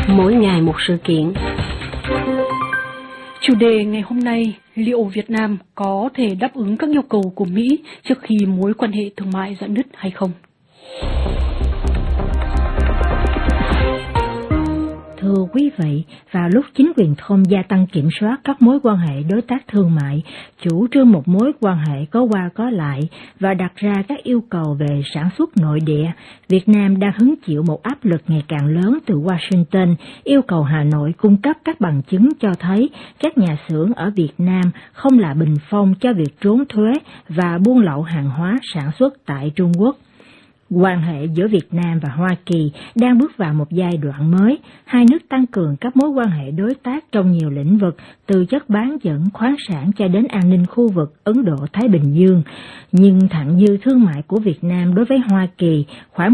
mỗi ngày một sự kiện. Chủ đề ngày hôm nay, liệu Việt Nam có thể đáp ứng các yêu cầu của Mỹ trước khi mối quan hệ thương mại rạn nứt hay không? Thưa quý vị, vào lúc chính quyền Trump gia tăng kiểm soát các mối quan hệ đối tác thương mại, chủ trương một mối quan hệ có qua có lại và đặt ra các yêu cầu về sản xuất nội địa, Việt Nam đang hứng chịu một áp lực ngày càng lớn từ Washington, yêu cầu Hà Nội cung cấp các bằng chứng cho thấy các nhà xưởng ở Việt Nam không là bình phong cho việc trốn thuế và buôn lậu hàng hóa sản xuất tại Trung Quốc. Quan hệ giữa Việt Nam và Hoa Kỳ đang bước vào một giai đoạn mới, hai nước tăng cường các mối quan hệ đối tác trong nhiều lĩnh vực, từ chất bán dẫn khoáng sản cho đến an ninh khu vực Ấn Độ-Thái Bình Dương. Nhưng thặng dư thương mại của Việt Nam đối với Hoa Kỳ, khoảng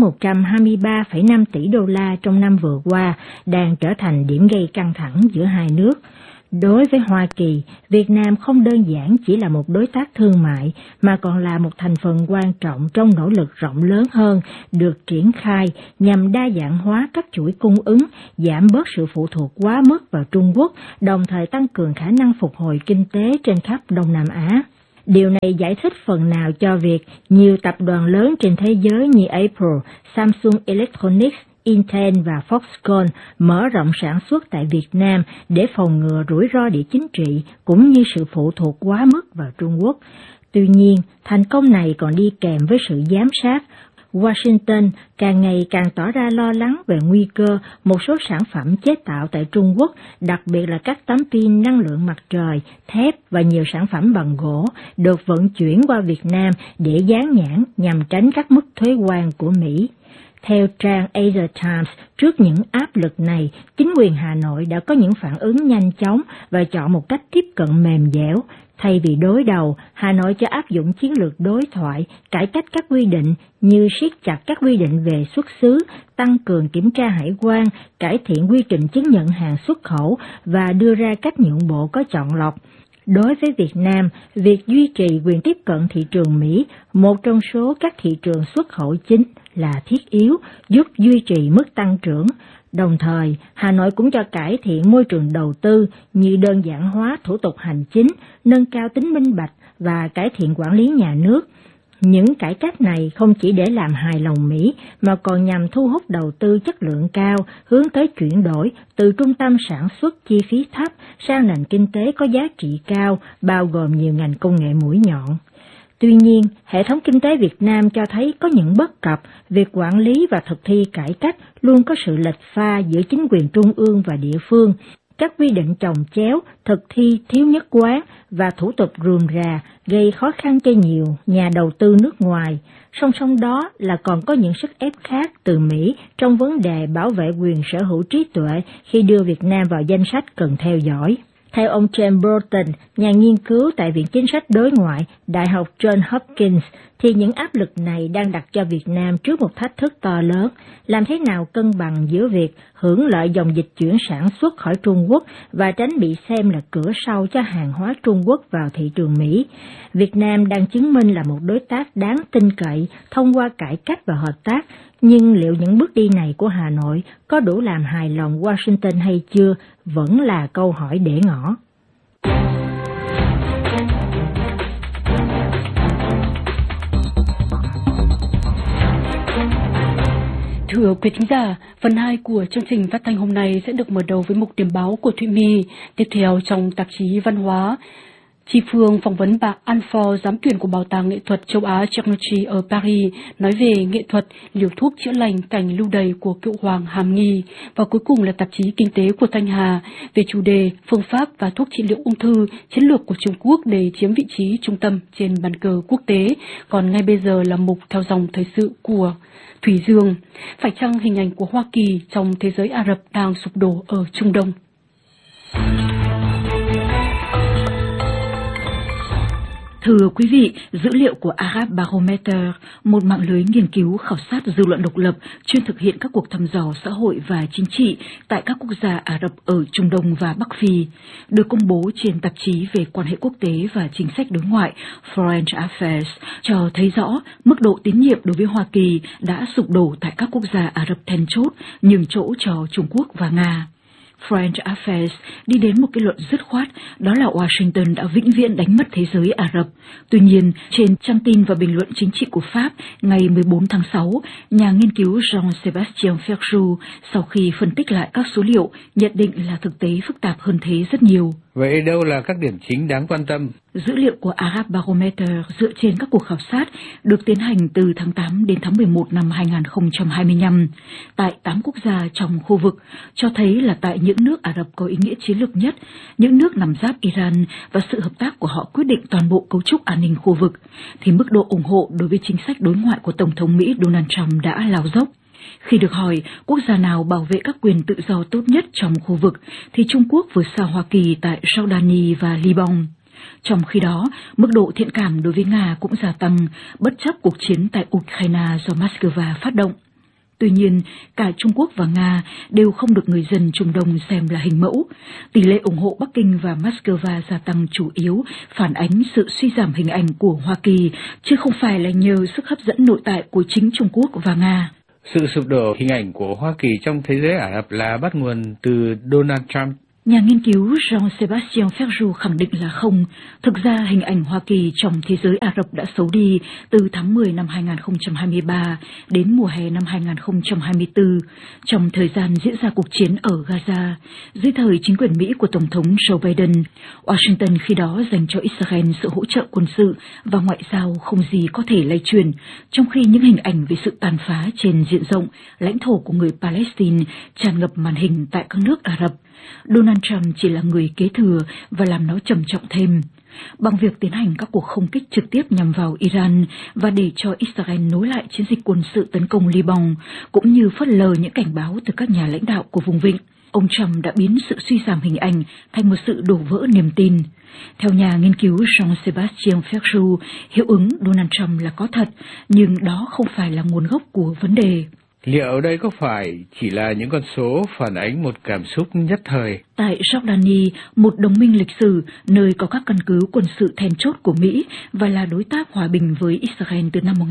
123,5 tỷ đô la trong năm vừa qua, đang trở thành điểm gây căng thẳng giữa hai nước. Đối với Hoa Kỳ, Việt Nam không đơn giản chỉ là một đối tác thương mại, mà còn là một thành phần quan trọng trong nỗ lực rộng lớn hơn được triển khai nhằm đa dạng hóa các chuỗi cung ứng, giảm bớt sự phụ thuộc quá mức vào Trung Quốc, đồng thời tăng cường khả năng phục hồi kinh tế trên khắp Đông Nam Á. Điều này giải thích phần nào cho việc nhiều tập đoàn lớn trên thế giới như Apple, Samsung Electronics, Intel và Foxconn mở rộng sản xuất tại Việt Nam để phòng ngừa rủi ro địa chính trị cũng như sự phụ thuộc quá mức vào Trung Quốc. Tuy nhiên, thành công này còn đi kèm với sự giám sát. Washington càng ngày càng tỏ ra lo lắng về nguy cơ một số sản phẩm chế tạo tại Trung Quốc, đặc biệt là các tấm pin năng lượng mặt trời, thép và nhiều sản phẩm bằng gỗ, được vận chuyển qua Việt Nam để dán nhãn nhằm tránh các mức thuế quan của Mỹ. Theo trang Asia Times, trước những áp lực này, chính quyền Hà Nội đã có những phản ứng nhanh chóng và chọn một cách tiếp cận mềm dẻo. Thay vì đối đầu, Hà Nội cho áp dụng chiến lược đối thoại, cải cách các quy định như siết chặt các quy định về xuất xứ, tăng cường kiểm tra hải quan, cải thiện quy trình chứng nhận hàng xuất khẩu và đưa ra cách nhượng bộ có chọn lọc. Đối với Việt Nam, việc duy trì quyền tiếp cận thị trường Mỹ, một trong số các thị trường xuất khẩu chính, là thiết yếu, giúp duy trì mức tăng trưởng. Đồng thời, Hà Nội cũng cho cải thiện môi trường đầu tư như đơn giản hóa thủ tục hành chính, nâng cao tính minh bạch và cải thiện quản lý nhà nước. Những cải cách này không chỉ để làm hài lòng Mỹ, mà còn nhằm thu hút đầu tư chất lượng cao, hướng tới chuyển đổi từ trung tâm sản xuất chi phí thấp sang nền kinh tế có giá trị cao, bao gồm nhiều ngành công nghệ mũi nhọn. Tuy nhiên, hệ thống kinh tế Việt Nam cho thấy có những bất cập, việc quản lý và thực thi cải cách luôn có sự lệch pha giữa chính quyền trung ương và địa phương. Các quy định chồng chéo, thực thi thiếu nhất quán và thủ tục rườm rà gây khó khăn cho nhiều nhà đầu tư nước ngoài. Song song đó là còn có những sức ép khác từ Mỹ trong vấn đề bảo vệ quyền sở hữu trí tuệ khi đưa Việt Nam vào danh sách cần theo dõi. Theo ông James Broughton, nhà nghiên cứu tại Viện Chính sách Đối ngoại, Đại học Johns Hopkins, thì những áp lực này đang đặt cho Việt Nam trước một thách thức to lớn, làm thế nào cân bằng giữa việc hưởng lợi dòng dịch chuyển sản xuất khỏi Trung Quốc và tránh bị xem là cửa sau cho hàng hóa Trung Quốc vào thị trường Mỹ. Việt Nam đang chứng minh là một đối tác đáng tin cậy thông qua cải cách và hợp tác, nhưng liệu những bước đi này của Hà Nội có đủ làm hài lòng Washington hay chưa vẫn là câu hỏi để ngỏ. Thưa quý thính giả, phần 2 của chương trình phát thanh hôm nay sẽ được mở đầu với mục điểm báo của Thụy My. Tiếp theo trong tạp chí Văn hóa, Chi Phương phỏng vấn bà An Phò, giám tuyển của Bảo tàng Nghệ thuật châu Á Technology ở Paris, nói về nghệ thuật, liều thuốc chữa lành cảnh lưu đày của cựu hoàng Hàm Nghi. Và cuối cùng là tạp chí Kinh tế của Thanh Hà về chủ đề phương pháp và thuốc trị liệu ung thư, chiến lược của Trung Quốc để chiếm vị trí trung tâm trên bàn cờ quốc tế. Còn ngay bây giờ là mục theo dòng thời sự của Thủy Dương. Phải chăng hình ảnh của Hoa Kỳ trong thế giới Ả Rập đang sụp đổ ở Trung Đông? Thưa quý vị, dữ liệu của Arab Barometer, một mạng lưới nghiên cứu khảo sát dư luận độc lập chuyên thực hiện các cuộc thăm dò xã hội và chính trị tại các quốc gia Ả Rập ở Trung Đông và Bắc Phi, được công bố trên tạp chí về quan hệ quốc tế và chính sách đối ngoại Foreign Affairs, cho thấy rõ mức độ tín nhiệm đối với Hoa Kỳ đã sụp đổ tại các quốc gia Ả Rập then chốt, nhường chỗ cho Trung Quốc và Nga. Foreign Affairs đi đến một kết luận dứt khoát, đó là Washington đã vĩnh viễn đánh mất thế giới Ả Rập. Tuy nhiên, trên trang tin và bình luận chính trị của Pháp ngày 14 tháng 6, nhà nghiên cứu Jean-Sébastien Ferjou sau khi phân tích lại các số liệu nhận định là thực tế phức tạp hơn thế rất nhiều. Vậy đâu là các điểm chính đáng quan tâm? Dữ liệu của Arab Barometer dựa trên các cuộc khảo sát được tiến hành từ tháng 8 đến tháng 11 năm 2025 tại 8 quốc gia trong khu vực, cho thấy là tại những nước Ả Rập có ý nghĩa chiến lược nhất, những nước nằm giáp Iran và sự hợp tác của họ quyết định toàn bộ cấu trúc an ninh khu vực, thì mức độ ủng hộ đối với chính sách đối ngoại của Tổng thống Mỹ Donald Trump đã lao dốc. Khi được hỏi quốc gia nào bảo vệ các quyền tự do tốt nhất trong khu vực, thì Trung Quốc vượt xa Hoa Kỳ tại Jordani và Liban. Trong khi đó, mức độ thiện cảm đối với Nga cũng gia tăng, bất chấp cuộc chiến tại Ukraine do Moscow phát động. Tuy nhiên, cả Trung Quốc và Nga đều không được người dân Trung Đông xem là hình mẫu. Tỷ lệ ủng hộ Bắc Kinh và Moscow gia tăng chủ yếu phản ánh sự suy giảm hình ảnh của Hoa Kỳ, chứ không phải là nhờ sức hấp dẫn nội tại của chính Trung Quốc và Nga. Sự sụp đổ hình ảnh của Hoa Kỳ trong thế giới Ả Rập là bắt nguồn từ Donald Trump. Nhà nghiên cứu Jean-Sébastien Ferjou khẳng định là không. Thực ra hình ảnh Hoa Kỳ trong thế giới Ả Rập đã xấu đi từ tháng 10 năm 2023 đến mùa hè năm 2024, trong thời gian diễn ra cuộc chiến ở Gaza. Dưới thời chính quyền Mỹ của Tổng thống Joe Biden, Washington khi đó dành cho Israel sự hỗ trợ quân sự và ngoại giao không gì có thể lay chuyển, trong khi những hình ảnh về sự tàn phá trên diện rộng lãnh thổ của người Palestine tràn ngập màn hình tại các nước Ả Rập. Donald Trump chỉ là người kế thừa và làm nó trầm trọng thêm. Bằng việc tiến hành các cuộc không kích trực tiếp nhằm vào Iran và để cho Israel nối lại chiến dịch quân sự tấn công Liban, cũng như phớt lờ những cảnh báo từ các nhà lãnh đạo của vùng vịnh, ông Trump đã biến sự suy giảm hình ảnh thành một sự đổ vỡ niềm tin. Theo nhà nghiên cứu Jean-Sébastien Ferjou, hiệu ứng Donald Trump là có thật, nhưng đó không phải là nguồn gốc của vấn đề. Liệu đây có phải chỉ là những con số phản ánh một cảm xúc nhất thời? Tại Jordani, một đồng minh lịch sử, nơi có các căn cứ quân sự then chốt của Mỹ và là đối tác hòa bình với Israel từ năm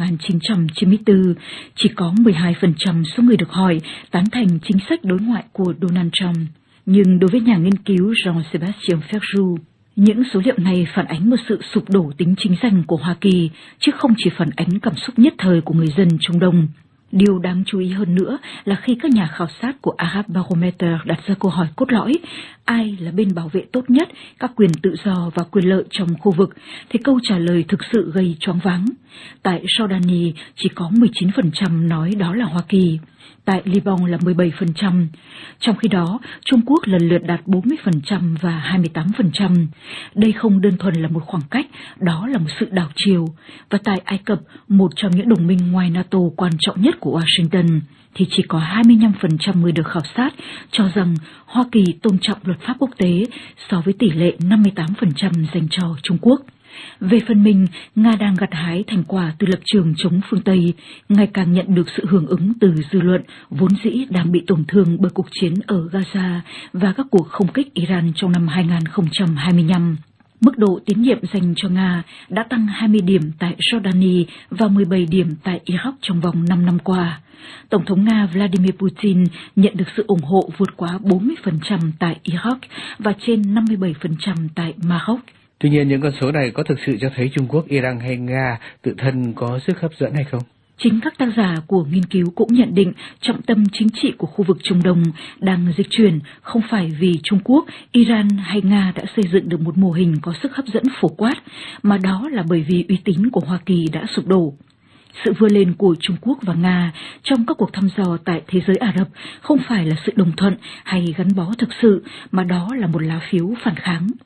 1994, chỉ có 12% số người được hỏi tán thành chính sách đối ngoại của Donald Trump. Nhưng đối với nhà nghiên cứu Jean-Sébastien Ferjou, những số liệu này phản ánh một sự sụp đổ tính chính danh của Hoa Kỳ, chứ không chỉ phản ánh cảm xúc nhất thời của người dân Trung Đông. Điều đáng chú ý hơn nữa là khi các nhà khảo sát của Arab Barometer đặt ra câu hỏi cốt lõi, ai là bên bảo vệ tốt nhất các quyền tự do và quyền lợi trong khu vực, thì câu trả lời thực sự gây choáng váng. Tại Jordani chỉ có 19% nói đó là Hoa Kỳ. Tại Liban là 17%, trong khi đó Trung Quốc lần lượt đạt 40% và 28%. Đây không đơn thuần là một khoảng cách, đó là một sự đảo chiều. Và tại Ai Cập, một trong những đồng minh ngoài NATO quan trọng nhất của Washington, thì chỉ có 25% người được khảo sát cho rằng Hoa Kỳ tôn trọng luật pháp quốc tế so với tỷ lệ 58% dành cho Trung Quốc. Về phần mình, Nga đang gặt hái thành quả từ lập trường chống phương Tây, ngày càng nhận được sự hưởng ứng từ dư luận vốn dĩ đang bị tổn thương bởi cuộc chiến ở Gaza và các cuộc không kích Iran trong năm 2025. Mức độ tín nhiệm dành cho Nga đã tăng 20 điểm tại Jordani và 17 điểm tại Iraq trong vòng 5 năm qua. Tổng thống Nga Vladimir Putin nhận được sự ủng hộ vượt quá 40% tại Iraq và trên 57% tại Maroc. Tuy nhiên, những con số này có thực sự cho thấy Trung Quốc, Iran hay Nga tự thân có sức hấp dẫn hay không? Chính các tác giả của nghiên cứu cũng nhận định trọng tâm chính trị của khu vực Trung Đông đang dịch chuyển không phải vì Trung Quốc, Iran hay Nga đã xây dựng được một mô hình có sức hấp dẫn phổ quát, mà đó là bởi vì uy tín của Hoa Kỳ đã sụp đổ. Sự vươn lên của Trung Quốc và Nga trong các cuộc thăm dò tại thế giới Ả Rập không phải là sự đồng thuận hay gắn bó thực sự, mà đó là một lá phiếu phản kháng.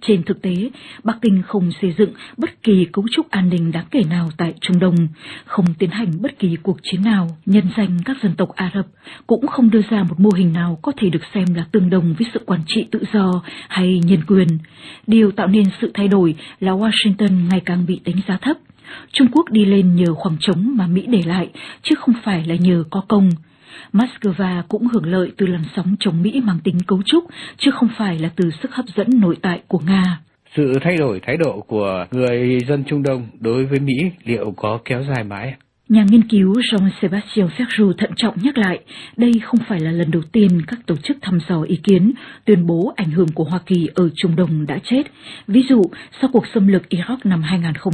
Trên thực tế, Bắc Kinh không xây dựng bất kỳ cấu trúc an ninh đáng kể nào tại Trung Đông, không tiến hành bất kỳ cuộc chiến nào nhân danh các dân tộc Ả Rập, cũng không đưa ra một mô hình nào có thể được xem là tương đồng với sự quản trị tự do hay nhân quyền. Điều tạo nên sự thay đổi là Washington ngày càng bị đánh giá thấp. Trung Quốc đi lên nhờ khoảng trống mà Mỹ để lại, chứ không phải là nhờ có công. Moscow cũng hưởng lợi từ làn sóng chống Mỹ mang tính cấu trúc, chứ không phải là từ sức hấp dẫn nội tại của Nga. Sự thay đổi thái độ của người dân Trung Đông đối với Mỹ liệu có kéo dài mãi? Nhà nghiên cứu Jean-Sébastien Ferjou thận trọng nhắc lại, đây không phải là lần đầu tiên các tổ chức thăm dò ý kiến tuyên bố ảnh hưởng của Hoa Kỳ ở Trung Đông đã chết. Ví dụ, sau cuộc xâm lược Iraq năm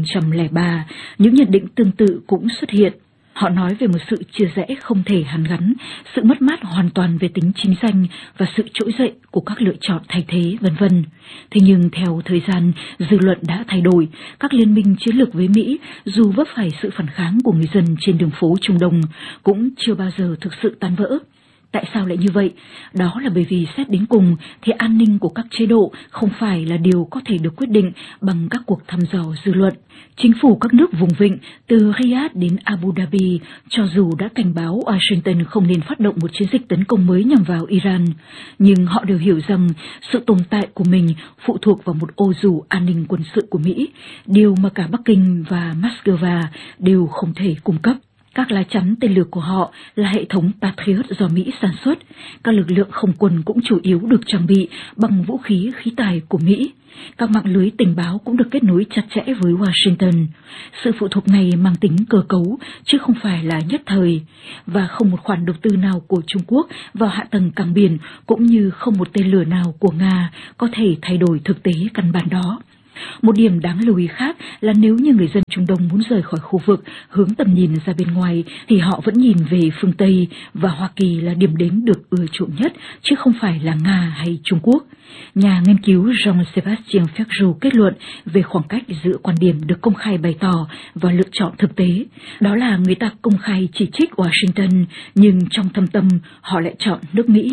2003, những nhận định tương tự cũng xuất hiện. Họ nói về một sự chia rẽ không thể hàn gắn, sự mất mát hoàn toàn về tính chính danh và sự trỗi dậy của các lựa chọn thay thế, vân vân. Thế nhưng theo thời gian, dư luận đã thay đổi, các liên minh chiến lược với Mỹ, dù vấp phải sự phản kháng của người dân trên đường phố Trung Đông, cũng chưa bao giờ thực sự tan vỡ. Tại sao lại như vậy? Đó là bởi vì xét đến cùng thì an ninh của các chế độ không phải là điều có thể được quyết định bằng các cuộc thăm dò dư luận. Chính phủ các nước vùng vịnh từ Riyadh đến Abu Dhabi cho dù đã cảnh báo Washington không nên phát động một chiến dịch tấn công mới nhằm vào Iran, nhưng họ đều hiểu rằng sự tồn tại của mình phụ thuộc vào một ô dù an ninh quân sự của Mỹ, điều mà cả Bắc Kinh và Moscow đều không thể cung cấp. Các lá chắn tên lửa của họ là hệ thống Patriot do Mỹ sản xuất. Các lực lượng không quân cũng chủ yếu được trang bị bằng vũ khí khí tài của Mỹ. Các mạng lưới tình báo cũng được kết nối chặt chẽ với Washington. Sự phụ thuộc này mang tính cơ cấu, chứ không phải là nhất thời. Và không một khoản đầu tư nào của Trung Quốc vào hạ tầng cảng biển, cũng như không một tên lửa nào của Nga có thể thay đổi thực tế căn bản đó. Một điểm đáng lưu ý khác là nếu như người dân Trung Đông muốn rời khỏi khu vực, hướng tầm nhìn ra bên ngoài, thì họ vẫn nhìn về phương Tây và Hoa Kỳ là điểm đến được ưa chuộng nhất, chứ không phải là Nga hay Trung Quốc. Nhà nghiên cứu Jean-Sébastien Ferjou kết luận về khoảng cách giữa quan điểm được công khai bày tỏ và lựa chọn thực tế. Đó là người ta công khai chỉ trích Washington, nhưng trong thâm tâm họ lại chọn nước Mỹ.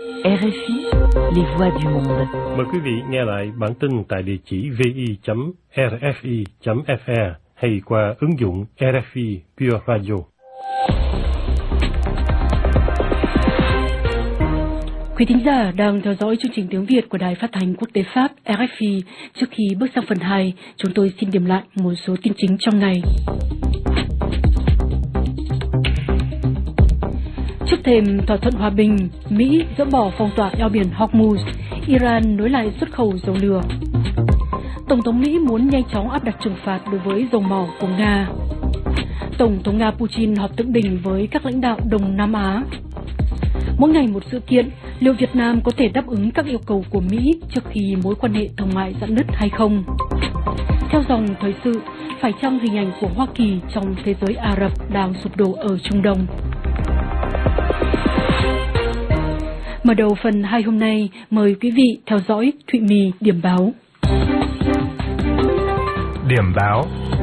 RFI, les voix du monde. Mời quý vị nghe lại bản tin tại địa chỉ vi.rfi.fr hay qua ứng dụng RFI Pure Radio. Quý thính giả đang theo dõi chương trình tiếng Việt của Đài Phát thanh Quốc tế Pháp RFI. Trước khi bước sang phần 2, chúng tôi xin điểm lại một số tin chính trong ngày. Trước thềm thỏa thuận hòa bình, Mỹ dỡ bỏ phong tỏa eo biển Hormuz, Iran nối lại xuất khẩu dầu lửa. Tổng thống Mỹ muốn nhanh chóng áp đặt trừng phạt đối với dầu mỏ của Nga. Tổng thống Nga Putin họp thượng đỉnh với các lãnh đạo Đông Nam Á. Mỗi ngày một sự kiện, liệu Việt Nam có thể đáp ứng các yêu cầu của Mỹ trước khi mối quan hệ thương mại rạn nứt hay không? Theo dòng thời sự, phải chăng hình ảnh của Hoa Kỳ trong thế giới Ả Rập đang sụp đổ ở Trung Đông? Mở đầu phần 2 hôm nay, mời quý vị theo dõi Thụy My điểm báo. Điểm báo.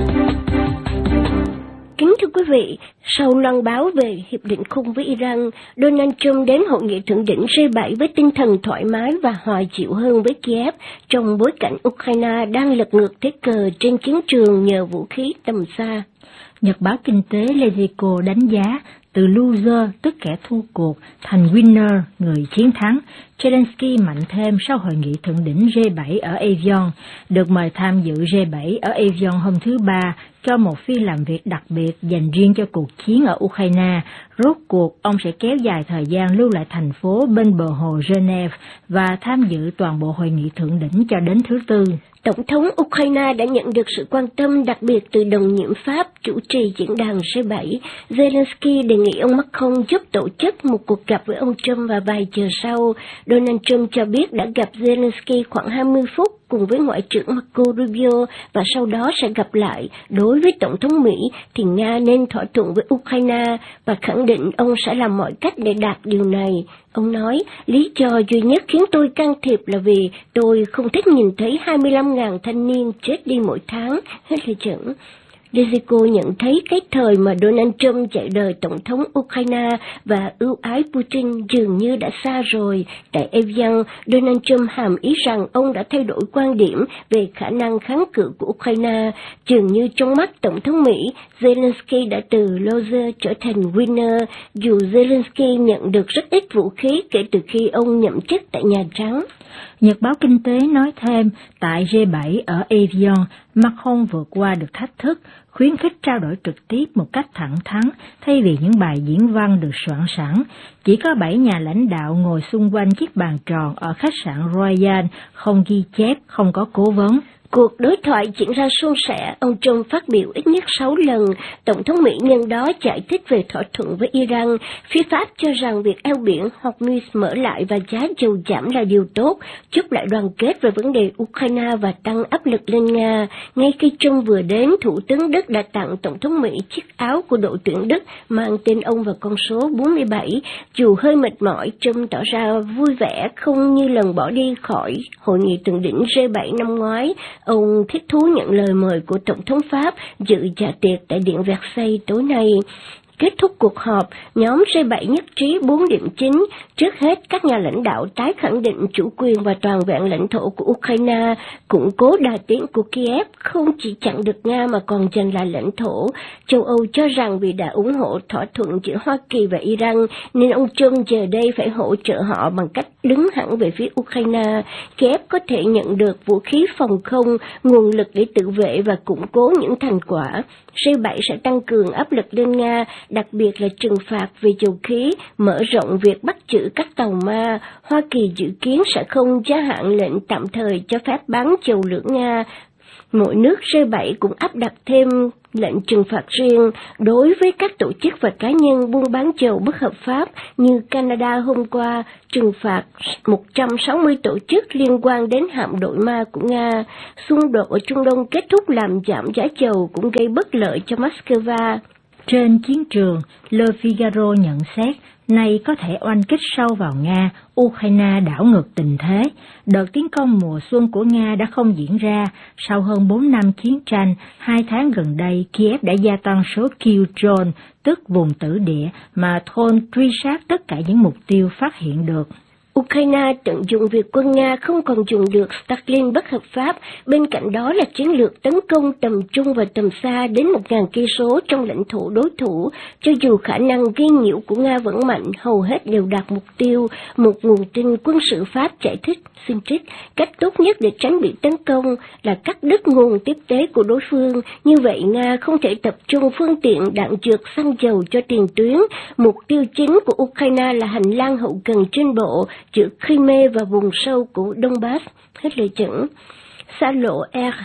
Kính thưa quý vị, sau loan báo về hiệp định khung với Iran, Donald Trump đến hội nghị thượng đỉnh G7 với tinh thần thoải mái và hòa chịu hơn với Kiev trong bối cảnh Ukraine đang lật ngược thế cờ trên chiến trường nhờ vũ khí tầm xa. Nhật báo kinh tế Politico đánh giá từ loser, tức kẻ thua cuộc, thành winner, người chiến thắng. Zelensky mạnh thêm sau hội nghị thượng đỉnh G7 ở Evian, được mời tham dự G7 ở Evian hôm thứ Ba cho một phiên làm việc đặc biệt dành riêng cho cuộc chiến ở Ukraine. Rốt cuộc, ông sẽ kéo dài thời gian lưu lại thành phố bên bờ hồ Geneva và tham dự toàn bộ hội nghị thượng đỉnh cho đến thứ Tư. Tổng thống Ukraine đã nhận được sự quan tâm đặc biệt từ đồng nhiệm Pháp chủ trì diễn đàn G7. Zelensky đề nghị ông Macron giúp tổ chức một cuộc gặp với ông Trump và vài giờ sau, Donald Trump cho biết đã gặp Zelensky khoảng 20 phút cùng với Ngoại trưởng Marco Rubio và sau đó sẽ gặp lại. Đối với Tổng thống Mỹ thì Nga nên thỏa thuận với Ukraine và khẳng định ông sẽ làm mọi cách để đạt điều này. Ông nói, lý do duy nhất khiến tôi can thiệp là vì tôi không thích nhìn thấy 25.000 thanh niên chết đi mỗi tháng. Hết lời dẫn. Lysenko nhận thấy cái thời mà Donald Trump chạy đời tổng thống Ukraine và ưu ái Putin dường như đã xa rồi. Tại Evian, Donald Trump hàm ý rằng ông đã thay đổi quan điểm về khả năng kháng cự của Ukraine. Dường như trong mắt Tổng thống Mỹ, Zelensky đã từ loser trở thành winner, dù Zelensky nhận được rất ít vũ khí kể từ khi ông nhậm chức tại Nhà Trắng. Nhật báo Kinh tế nói thêm, tại G7 ở Evian, Macron vượt qua được thách thức, khuyến khích trao đổi trực tiếp một cách thẳng thắn, thay vì những bài diễn văn được soạn sẵn. Chỉ có 7 nhà lãnh đạo ngồi xung quanh chiếc bàn tròn ở khách sạn Royal, không ghi chép, không có cố vấn. Cuộc đối thoại diễn ra suôn sẻ, ông Trump phát biểu ít nhất 6 lần. Tổng thống Mỹ nhân đó giải thích về thỏa thuận với Iran. Phía Pháp cho rằng việc eo biển Hormuz mở lại và giá dầu giảm là điều tốt, giúp lại đoàn kết về vấn đề Ukraine và tăng áp lực lên Nga. Ngay khi Trump vừa đến, Thủ tướng Đức đã tặng Tổng thống Mỹ chiếc áo của đội tuyển Đức mang tên ông và con số 47. Dù hơi mệt mỏi, Trump tỏ ra vui vẻ, không như lần bỏ đi khỏi hội nghị thượng đỉnh G7 năm ngoái. Ông thích thú nhận lời mời của Tổng thống Pháp dự dạ tiệc tại Điện Versailles tối nay. Kết thúc cuộc họp, nhóm G7 nhất trí 4 điểm chính. Trước hết, các nhà lãnh đạo tái khẳng định chủ quyền và toàn vẹn lãnh thổ của Ukraine, củng cố đà tiến của Kiev không chỉ chặn được Nga mà còn giành lại lãnh thổ. Châu Âu cho rằng vì đã ủng hộ thỏa thuận giữa Hoa Kỳ và Iran, nên ông Trump giờ đây phải hỗ trợ họ bằng cách đứng hẳn về phía Ukraine. Kiev có thể nhận được vũ khí phòng không, nguồn lực để tự vệ và củng cố những thành quả. G7 sẽ tăng cường áp lực lên Nga, đặc biệt là trừng phạt về dầu khí, mở rộng việc bắt giữ các tàu ma. Hoa Kỳ dự kiến sẽ không gia hạn lệnh tạm thời cho phép bán dầu lửa Nga. Mỗi nước G7 cũng áp đặt thêm lệnh trừng phạt riêng đối với các tổ chức và cá nhân buôn bán dầu bất hợp pháp, như Canada hôm qua trừng phạt 160 tổ chức liên quan đến hạm đội ma của Nga. Xung đột ở Trung Đông kết thúc làm giảm giá dầu cũng gây bất lợi cho Moscow. Trên chiến trường, Le Figaro nhận xét, nay có thể oanh kích sâu vào Nga, Ukraine đảo ngược tình thế. Đợt tiến công mùa xuân của Nga đã không diễn ra. Sau hơn 4 năm chiến tranh, 2 tháng gần đây, Kiev đã gia tăng số kill zone, tức vùng tử địa, mà drone truy sát tất cả những mục tiêu phát hiện được. Ukraine tận dụng việc quân Nga không còn dùng được Starlink bất hợp pháp, bên cạnh đó là chiến lược tấn công tầm trung và tầm xa đến 1.000 cây số trong lãnh thổ đối thủ. Cho dù khả năng gây nhiễu của Nga vẫn mạnh, hầu hết đều đạt mục tiêu. Một nguồn tin quân sự Pháp giải thích, xin trích, cách tốt nhất để tránh bị tấn công là cắt đứt nguồn tiếp tế của đối phương. Như vậy Nga không thể tập trung phương tiện đạn dược xăng dầu cho tiền tuyến. Mục tiêu chính của Ukraine là hành lang hậu cần trên bộ giữa Crimea và vùng sâu của Donbass. Hết lời chẩn. Xa lộ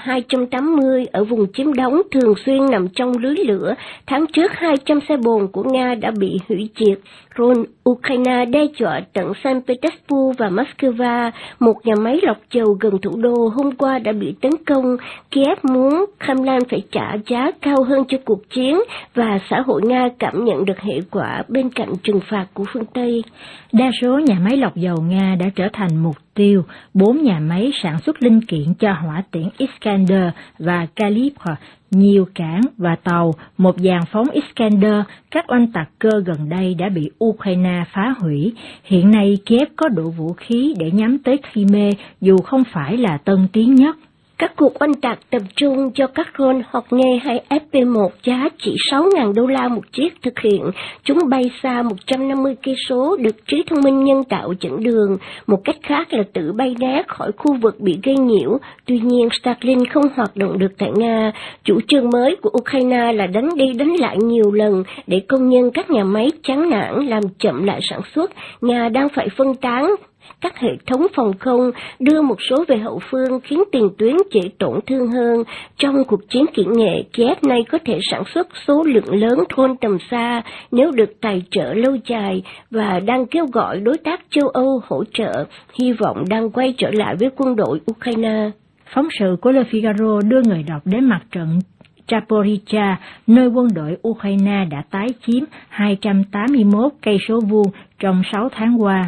R-280 ở vùng chiếm đóng thường xuyên nằm trong lưới lửa. Tháng trước, 200 xe bồn của Nga đã bị hủy diệt. Drone Ukraine đe dọa tận Saint Petersburg và Moscow. Một nhà máy lọc dầu gần thủ đô hôm qua đã bị tấn công. Kiev muốn Kremlin phải trả giá cao hơn cho cuộc chiến và xã hội Nga cảm nhận được hệ quả bên cạnh trừng phạt của phương Tây. Đa số nhà máy lọc dầu Nga đã trở thành mục tiêu. 4 nhà máy sản xuất linh kiện cho hỏa tiễn Iskander và Calibre, nhiều cảng và tàu, một dàn phóng Iskander, các oanh tạc cơ gần đây đã bị Ukraine phá hủy. Hiện nay Kiev có đủ vũ khí để nhắm tới Crimea dù không phải là tân tiến nhất. Các cuộc oanh tạc tập trung do các drone Hornet hay FP1 giá chỉ $6.000 một chiếc thực hiện. Chúng bay xa 150 cây số, được trí thông minh nhân tạo dẫn đường. Một cách khác là tự bay né khỏi khu vực bị gây nhiễu. Tuy nhiên, Starlink không hoạt động được tại Nga. Chủ trương mới của Ukraine là đánh đi đánh lại nhiều lần để công nhân các nhà máy chán nản làm chậm lại sản xuất. Nga đang phải phân tán các hệ thống phòng không, đưa một số về hậu phương khiến tiền tuyến dễ tổn thương hơn. Trong cuộc chiến kỹ nghệ, Kiev nay có thể sản xuất số lượng lớn drone tầm xa nếu được tài trợ lâu dài và đang kêu gọi đối tác châu Âu hỗ trợ, hy vọng đang quay trở lại với quân đội Ukraine. Phóng sự của Le Figaro đưa người đọc đến mặt trận Zaporizhzhia, nơi quân đội Ukraine đã tái chiếm 281 cây số vuông trong 6 tháng qua.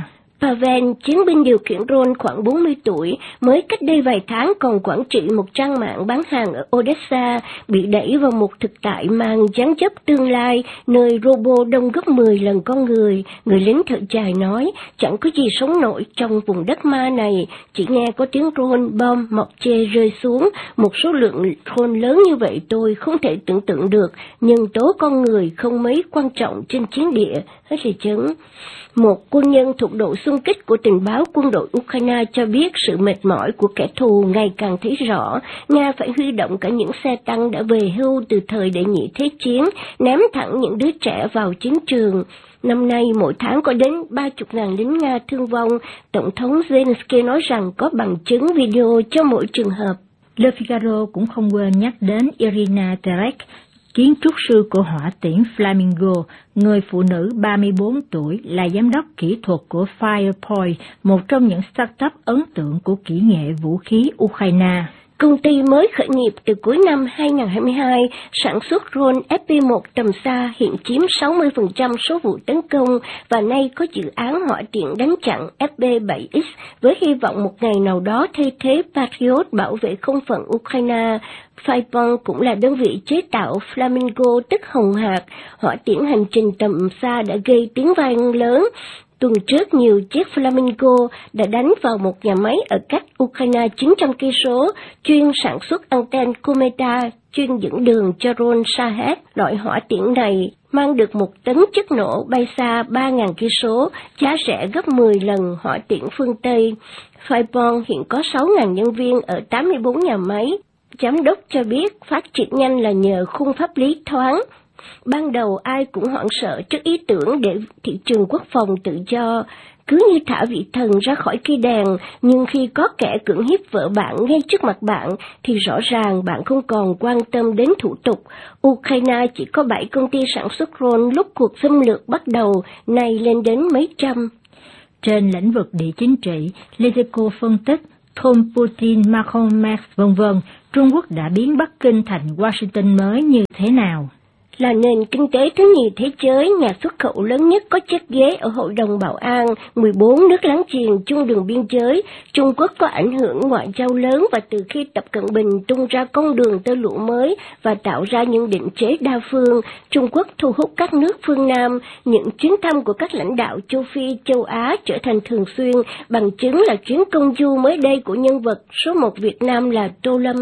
Pavel, chiến binh điều khiển Ron khoảng 40 tuổi, mới cách đây vài tháng còn quản trị một trang mạng bán hàng ở Odessa, bị đẩy vào một thực tại mang dáng dấp tương lai, nơi robot đông gấp 10 lần con người. Người lính thở dài nói, chẳng có gì sống nổi trong vùng đất ma này, chỉ nghe có tiếng Ron, bom, mọc chê rơi xuống. Một số lượng Ron lớn như vậy tôi không thể tưởng tượng được, nhưng tố con người không mấy quan trọng trên chiến địa. Hết lời chấn. Một quân nhân thuộc đội xung kích của tình báo quân đội Ukraine cho biết sự mệt mỏi của kẻ thù ngày càng thấy rõ. Nga phải huy động cả những xe tăng đã về hưu từ thời đệ nhị thế chiến, ném thẳng những đứa trẻ vào chiến trường. Năm nay, mỗi tháng có đến 30.000 lính Nga thương vong. Tổng thống Zelensky nói rằng có bằng chứng video cho mỗi trường hợp. Le Figaro cũng không quên nhắc đến Irina Terek, kiến trúc sư của hỏa tiễn Flamingo, người phụ nữ 34 tuổi là giám đốc kỹ thuật của Firepoint, một trong những startup ấn tượng của kỹ nghệ vũ khí Ukraine. Công ty mới khởi nghiệp từ cuối năm 2022, sản xuất drone FP1 tầm xa hiện chiếm 60% số vụ tấn công và nay có dự án hỏa tiễn đánh chặn FB7X với hy vọng một ngày nào đó thay thế Patriot bảo vệ không phận Ukraine. Firepoint cũng là đơn vị chế tạo Flamingo tức hồng hạc, hỏa tiễn hành trình tầm xa đã gây tiếng vang lớn. Tuần trước, nhiều chiếc Flamingo đã đánh vào một nhà máy ở cách Ukraine 900 cây số, chuyên sản xuất anten Cometa, chuyên dẫn đường cho drone Shahed. Loại hỏa tiễn này mang được 1 tấn chất nổ, bay xa 3.000 cây số, giá rẻ gấp 10 lần hỏa tiễn phương Tây. Firepoint hiện có 6.000 nhân viên ở 84 nhà máy. Giám đốc cho biết phát triển nhanh là nhờ khung pháp lý thoáng. Ban đầu ai cũng hoảng sợ trước ý tưởng để thị trường quốc phòng tự do, cứ như thả vị thần ra khỏi cây đèn, nhưng khi có kẻ cưỡng hiếp vợ bạn ngay trước mặt bạn, thì rõ ràng bạn không còn quan tâm đến thủ tục. Ukraine chỉ có 7 công ty sản xuất drone lúc cuộc xâm lược bắt đầu, nay lên đến mấy trăm. Trên lĩnh vực địa chính trị, Lezeko phân tích, Trump, Putin, Macron, Merz, v.v. Trung Quốc đã biến Bắc Kinh thành Washington mới như thế nào? Là nền kinh tế thứ nhì thế giới, nhà xuất khẩu lớn nhất có chiếc ghế ở Hội đồng Bảo an, 14 nước láng giềng chung đường biên giới, Trung Quốc có ảnh hưởng ngoại giao lớn và từ khi Tập Cận Bình tung ra con đường tơ lụa mới và tạo ra những định chế đa phương, Trung Quốc thu hút các nước phương Nam. Những chuyến thăm của các lãnh đạo châu Phi, châu Á trở thành thường xuyên, bằng chứng là chuyến công du mới đây của nhân vật số 1 Việt Nam là Tô Lâm.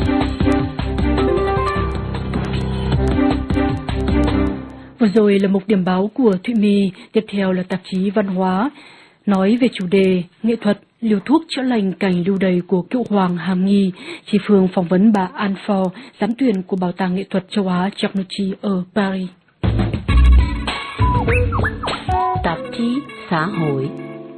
Vừa rồi là mục điểm báo của Thụy My, tiếp theo là tạp chí Văn hóa, nói về chủ đề nghệ thuật liều thuốc chữa lành cảnh lưu đày của cựu hoàng Hàm Nghi. Chị Phương phỏng vấn bà Anne Ford, giám tuyển của Bảo tàng nghệ thuật châu Á Giornucci ở Paris. Tạp chí xã hội.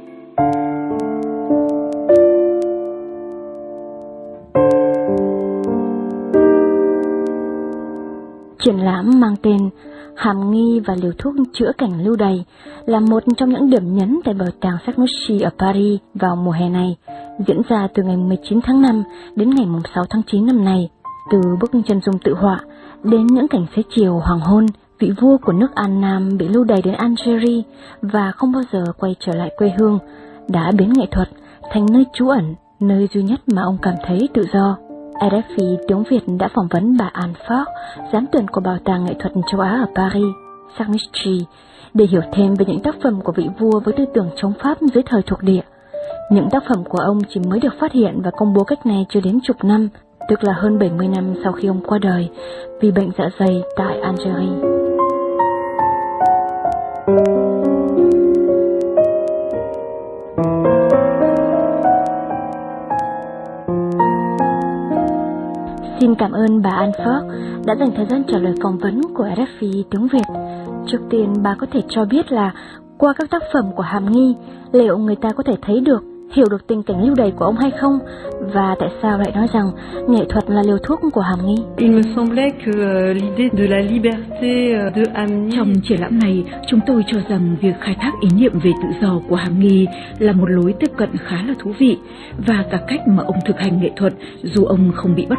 Triển lãm mang tên Hàm Nghi và liều thuốc chữa cảnh lưu đày là một trong những điểm nhấn tại Bảo tàng Giornucci ở Paris vào mùa hè này, diễn ra từ ngày 19 tháng 5 đến ngày 6 tháng 9 năm nay. Từ bức chân dung tự họa đến những cảnh xế chiều hoàng hôn, vị vua của nước An Nam bị lưu đày đến Algeria và không bao giờ quay trở lại quê hương, đã biến nghệ thuật thành nơi trú ẩn, nơi duy nhất mà ông cảm thấy tự do. RFI tiếng Việt đã phỏng vấn bà Anne Ford, giám tuyển của Bảo tàng nghệ thuật châu Á ở Paris, Giornucci, để hiểu thêm về những tác phẩm của vị vua với tư tưởng chống Pháp dưới thời thuộc địa. Những tác phẩm của ông chỉ mới được phát hiện và công bố cách này chưa đến chục năm, tức là hơn 70 năm sau khi ông qua đời vì bệnh dạ dày tại Algeria. Xin cảm ơn bà Anne Ford đã dành thời gian trả lời phỏng vấn của RFI tiếng Việt. Trước tiên, bà có thể cho biết là qua các tác phẩm của Hàm Nghi, liệu người ta có thể thấy được, hiểu được tình cảnh lưu đày của ông hay không? Và tại sao lại nói rằng nghệ thuật là liều thuốc của Hàm Nghi? Il me semblait que l'idée de la liberté de Hàm Nghi. Trong triển lãm này, chúng tôi cho rằng việc khai thác ý niệm về tự do của Hàm Nghi là một lối tiếp cận khá là thú vị và cả cách mà ông thực hành nghệ thuật dù ông không bị bắt buộc.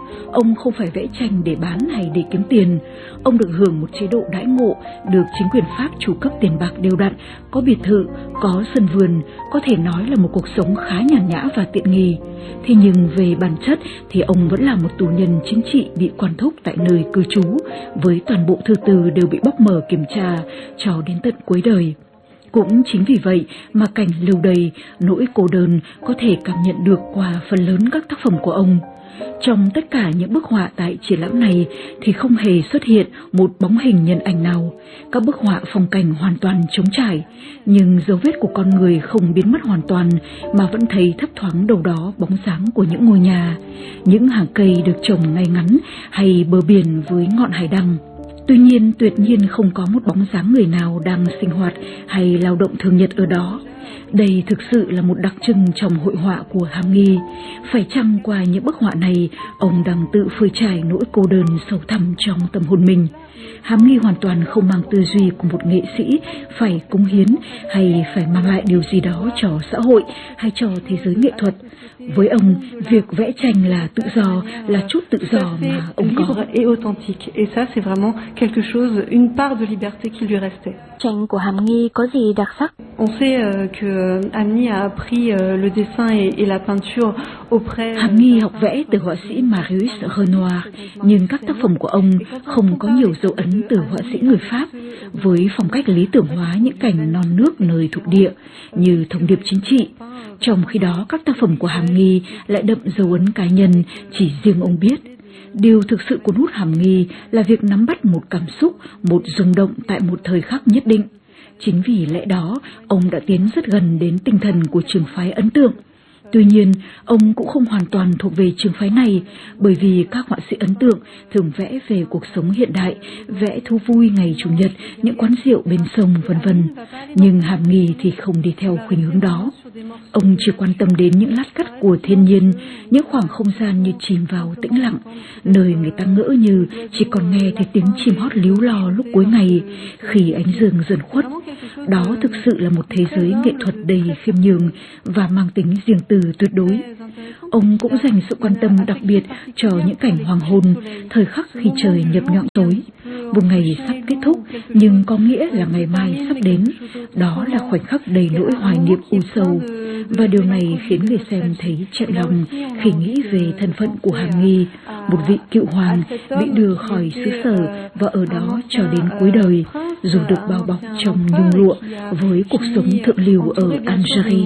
Ông không phải vẽ tranh để bán hay để kiếm tiền. Ông được hưởng một chế độ đãi ngộ, được chính quyền Pháp chu cấp tiền bạc đều đặn, có biệt thự, có sân vườn, có thể nói là một cuộc sống khá nhàn nhã và tiện nghi. Thế nhưng về bản chất thì ông vẫn là một tù nhân chính trị bị quản thúc tại nơi cư trú, với toàn bộ thư từ đều bị bóc mở kiểm tra cho đến tận cuối đời. Cũng chính vì vậy mà cảnh lưu đày, nỗi cô đơn có thể cảm nhận được qua phần lớn các tác phẩm của ông. Trong tất cả những bức họa tại triển lãm này thì không hề xuất hiện một bóng hình nhân ảnh nào. Các bức họa phong cảnh hoàn toàn trống trải, nhưng dấu vết của con người không biến mất hoàn toàn mà vẫn thấy thấp thoáng đâu đó bóng dáng của những ngôi nhà, những hàng cây được trồng ngay ngắn hay bờ biển với ngọn hải đăng. Tuy nhiên tuyệt nhiên không có một bóng dáng người nào đang sinh hoạt hay lao động thường nhật ở đó. Đây thực sự là một đặc trưng trong hội họa của Hàm Nghi. Phải chăng qua những bức họa này, ông đang tự phơi trải nỗi cô đơn sâu thẳm trong tâm hồn mình? Hàm Nghi hoàn toàn không mang tư duy của một nghệ sĩ phải cống hiến hay phải mang lại điều gì đó cho xã hội hay cho thế giới nghệ thuật. Với ông, việc vẽ tranh là tự do, là chút tự do mà ông có. Et authentique. Et ça, c'est vraiment quelque chose, une part de liberté qui lui restait. Tranh của Hàm Nghi có gì đặc sắc? On sait que Hàm Nghi a appris le dessin et la peinture auprès. Hàm Nghi học vẽ từ họa sĩ Marius Renoir, nhưng các tác phẩm của ông không có nhiều dấu ấn từ họa sĩ người Pháp, với phong cách lý tưởng hóa những cảnh non nước nơi thuộc địa như thông điệp chính trị. Trong khi đó, các tác phẩm của Hàm Nghi lại đậm dấu ấn cá nhân chỉ riêng ông biết. Điều thực sự cuốn hút Hàm Nghi là việc nắm bắt một cảm xúc, một rung động tại một thời khắc nhất định. Chính vì lẽ đó, ông đã tiến rất gần đến tinh thần của trường phái ấn tượng. Tuy nhiên, ông cũng không hoàn toàn thuộc về trường phái này, bởi vì các họa sĩ ấn tượng thường vẽ về cuộc sống hiện đại, vẽ thú vui ngày Chủ nhật, những quán rượu bên sông, vân vân. Nhưng Hàm Nghi thì không đi theo khuynh hướng đó. Ông chỉ quan tâm đến những lát cắt của thiên nhiên, những khoảng không gian như chìm vào tĩnh lặng, nơi người ta ngỡ như chỉ còn nghe thấy tiếng chim hót líu lo lúc cuối ngày, khi ánh dương dần khuất. Đó thực sự là một thế giới nghệ thuật đầy khiêm nhường và mang tính riêng tư tuyệt đối. Ông cũng dành sự quan tâm đặc biệt cho những cảnh hoàng hôn, thời khắc khi trời nhập nhọn tối. Một ngày sắp kết thúc nhưng có nghĩa là ngày mai sắp đến. Đó là khoảnh khắc đầy nỗi hoài niệm u sâu, và điều này khiến người xem thấy chạnh lòng khi nghĩ về thân phận của Hàm Nghi, một vị cựu hoàng bị đưa khỏi xứ sở và ở đó cho đến cuối đời, dù được bao bọc trong nhung lụa với cuộc sống thượng lưu ở Algérie.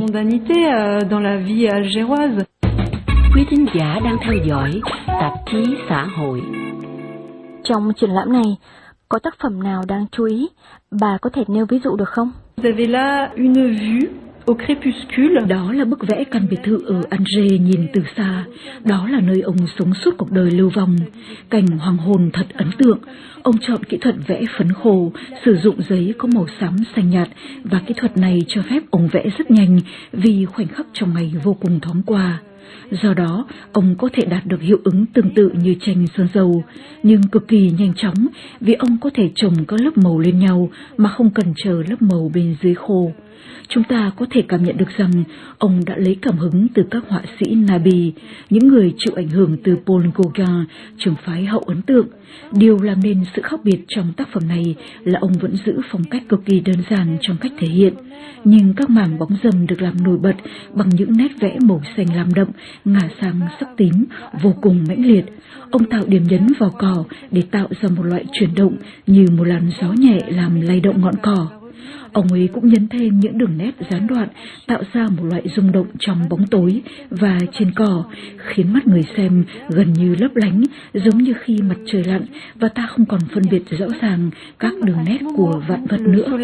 Quý thính giả đang theo dõi tạp chí xã hội. Trong triển lãm này, có tác phẩm nào đáng chú ý? Bà có thể nêu ví dụ được không? Vous avez là une vue au crépuscule. Đó là bức vẽ căn biệt thự ở Alger nhìn từ xa. Đó là nơi ông sống suốt cuộc đời lưu vong. Cảnh hoàng hôn thật ấn tượng. Ông chọn kỹ thuật vẽ phấn khô, sử dụng giấy có màu xám xanh nhạt, và kỹ thuật này cho phép ông vẽ rất nhanh vì khoảnh khắc trong ngày vô cùng thoáng qua. Do đó, ông có thể đạt được hiệu ứng tương tự như tranh sơn dầu, nhưng cực kỳ nhanh chóng vì ông có thể chồng các lớp màu lên nhau mà không cần chờ lớp màu bên dưới khô. Chúng ta có thể cảm nhận được rằng ông đã lấy cảm hứng từ các họa sĩ Nabi, những người chịu ảnh hưởng từ Paul Gauguin, trường phái hậu ấn tượng. Điều làm nên sự khác biệt trong tác phẩm này là ông vẫn giữ phong cách cực kỳ đơn giản trong cách thể hiện, nhưng các mảng bóng râm được làm nổi bật bằng những nét vẽ màu xanh lam đậm, ngả sang sắc tím, vô cùng mãnh liệt. Ông tạo điểm nhấn vào cỏ để tạo ra một loại chuyển động như một làn gió nhẹ làm lay động ngọn cỏ. Ông ấy cũng nhấn thêm những đường nét gián đoạn, tạo ra một loại rung động trong bóng tối và trên cỏ, khiến mắt người xem gần như lấp lánh, giống như khi mặt trời lặn và ta không còn phân biệt rõ ràng các đường nét của vạn vật nữa.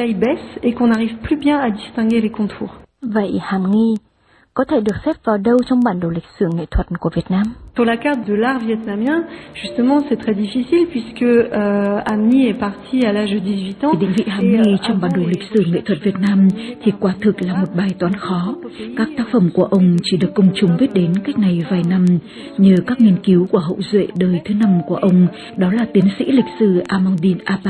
Vậy Hàm Nghi có thể được xếp vào đâu trong bản đồ lịch sử nghệ thuật của Việt Nam? Sur la carte de l'art vietnamien, justement, c'est très difficile puisque Hàm Nghi est parti à l'âge de 18 ans. Định vị Hàm Nghi trong bản đồ lịch sử nghệ thuật Việt Nam thì quả thực là một bài toán khó. Các tác phẩm của ông chỉ được công chúng biết đến cách này vài năm nhờ các nghiên cứu của hậu duệ đời thứ 5 của ông, đó là tiến sĩ lịch sử Amandine Apa.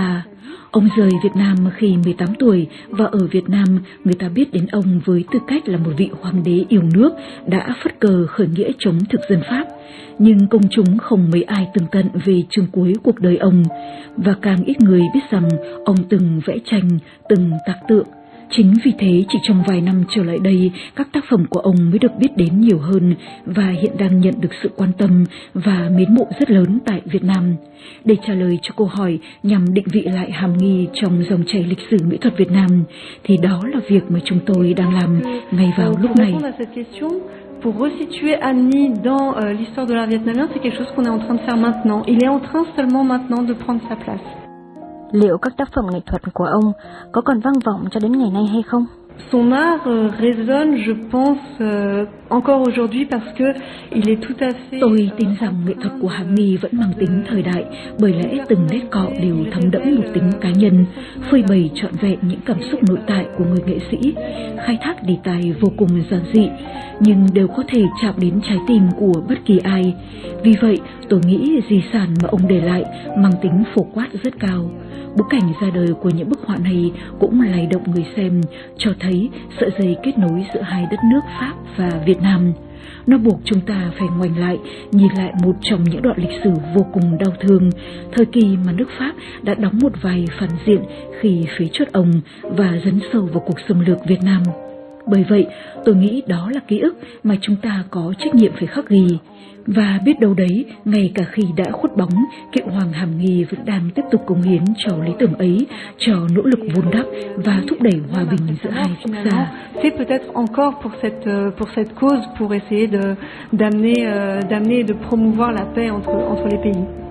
Ông rời Việt Nam khi 18 tuổi và ở Việt Nam người ta biết đến ông với tư cách là một vị hoàng đế yêu nước đã phất cờ khởi nghĩa chống thực dân Pháp. Nhưng công chúng không mấy ai tường tận về chương cuối cuộc đời ông, và càng ít người biết rằng ông từng vẽ tranh, từng tạc tượng. Chính vì thế chỉ trong vài năm trở lại đây, các tác phẩm của ông mới được biết đến nhiều hơn và hiện đang nhận được sự quan tâm và mến mộ rất lớn tại Việt Nam. Để trả lời cho câu hỏi nhằm định vị lại Hàm Nghi trong dòng chảy lịch sử mỹ thuật Việt Nam, thì đó là việc mà chúng tôi đang làm ngay vào lúc này. Pour resituer Annie dans l'histoire de l'art vietnamien, c'est quelque chose qu'on est en train de faire maintenant. Il est en train seulement maintenant de prendre sa place. Liệu các tác phẩm nghệ thuật của ông có còn vang vọng cho đến ngày nay hay không? Son art résonne, je pense, encore aujourd'hui parce que il est tout à fait. Tôi tin rằng nghệ thuật của Hàm Nghi vẫn mang tính thời đại, bởi lẽ từng nét cọ đều thấm đẫm một tính cá nhân, phơi bày trọn vẹn những cảm xúc nội tại của người nghệ sĩ, khai thác đề tài vô cùng giản dị, nhưng đều có thể chạm đến trái tim của bất kỳ ai. Vì vậy, tôi nghĩ di sản mà ông để lại mang tính phổ quát rất cao. Bối cảnh ra đời của những bức họa này cũng lay động người xem, cho thấy sợi dây kết nối giữa hai đất nước Pháp và Việt Nam. Nó buộc chúng ta phải ngoảnh lại, nhìn lại một trong những đoạn lịch sử vô cùng đau thương, thời kỳ mà nước Pháp đã đóng một vai phản diện khi phế truất ông và dấn sâu vào cuộc xâm lược Việt Nam. Bởi vậy, tôi nghĩ đó là ký ức mà chúng ta có trách nhiệm phải khắc ghi. Và biết đâu đấy, ngay cả khi đã khuất bóng, cựu hoàng Hàm Nghi vẫn đang tiếp tục cống hiến cho lý tưởng ấy, cho nỗ lực vun đắp và thúc đẩy hòa bình giữa hai quốc gia. C'est peut-être encore pour cette cause, pour essayer d'amener et de promouvoir la paix entre les pays.